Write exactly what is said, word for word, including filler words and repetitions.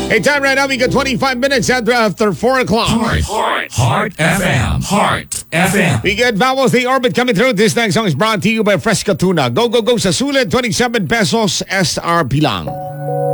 Hey, time right now, we got twenty-five minutes after, after four o'clock. Heart, Heart, Heart F M. Heart F M. We get Vowels the Orbit coming through. This next song is brought to you by Fresca Tuna. Go, go, go sa sulit. twenty-seven pesos S R P lang.